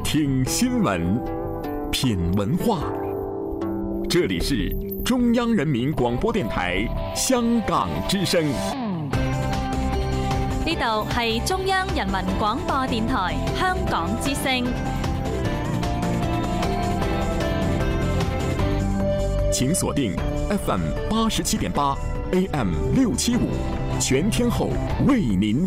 听新闻，品文化。这里是中央人民廣播電台香港之聲。 呢度係中央人民廣播電台香港之聲。 請鎖定 FM 87.8 AM 675，全天候為您